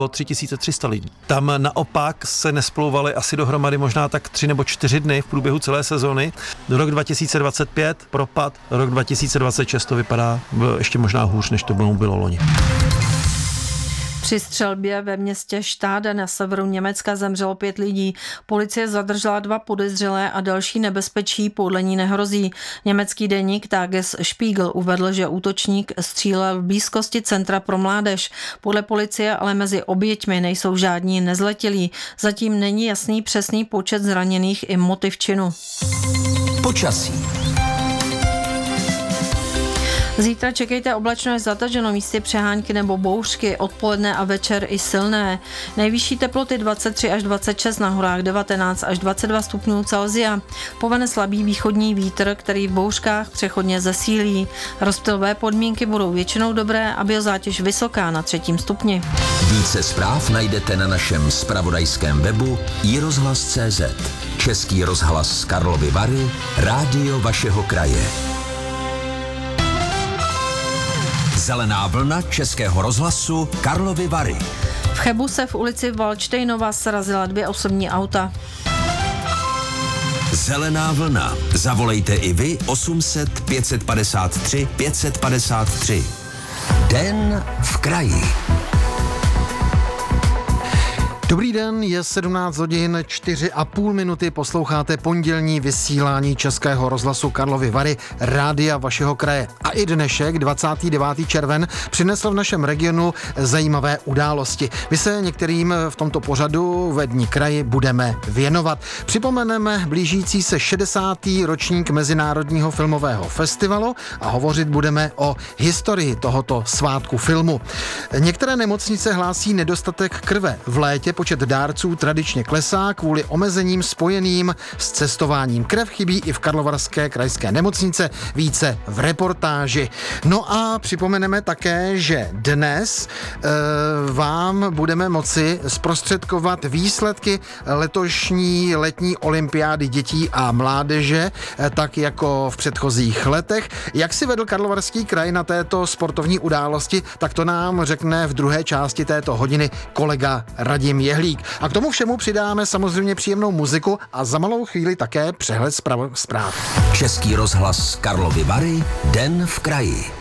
o 3300 lidí. Tam naopak se nesplouvali asi dohromady možná tak 3 nebo 4 dny v průběhu celé sezóny. Do rok 2025 propad, rok 2026 to vypadá ještě možná hůř, než to bylo loni. Při střelbě ve městě Štáde na severu Německa zemřelo 5 lidí. Policie zadržela 2 podezřelé a další nebezpečí podle ní nehrozí. Německý deník Tagesspiegel uvedl, že útočník střílel v blízkosti centra pro mládež. Podle policie ale mezi oběťmi nejsou žádní nezletilí. Zatím není jasný přesný počet zraněných i motiv činu. Počasí. Zítra čekejte oblačno až zataženo, místy přehánky nebo bouřky, odpoledne a večer i silné. Nejvyšší teploty 23 až 26, na horách 19 až 22 stupňů Celsia. Povane slabý východní vítr, který v bouřkách přechodně zesílí. Rozptylové podmínky budou většinou dobré a biozátěž vysoká na 3. stupni. Více zpráv najdete na našem zpravodajském webu iRozhlas.cz. Český rozhlas Karlovy Vary, rádio vašeho kraje. Zelená vlna Českého rozhlasu Karlovy Vary. V Chebu se v ulici Valdštejnova srazila 2 osobní auta. Zelená vlna. Zavolejte i vy 800 553 553. Den v kraji. Dobrý den, je 17 hodin 4,5 minuty, posloucháte pondělní vysílání Českého rozhlasu Karlovy Vary, rádia vašeho kraje. A i dnešek, 29. červen, přinesl v našem regionu zajímavé události. My se některým v tomto pořadu ve Dni kraji budeme věnovat. Připomeneme blížící se 60. ročník Mezinárodního filmového festivalu a hovořit budeme o historii tohoto svátku filmu. Některé nemocnice hlásí nedostatek krve. V létě počet dárců tradičně klesá kvůli omezením spojeným s cestováním. Krev chybí i v Karlovarské krajské nemocnice, více v reportáži. No a připomeneme také, že dnes vám budeme moci zprostředkovat výsledky letošní letní olympiády dětí a mládeže, tak jako v předchozích letech. Jak si vedl Karlovarský kraj na této sportovní události, tak to nám řekne v druhé části této hodiny kolega Radim Jehlík. A k tomu všemu přidáme samozřejmě příjemnou muziku a za malou chvíli také přehled zpráv. Český rozhlas Karlovy Vary, Den v kraji.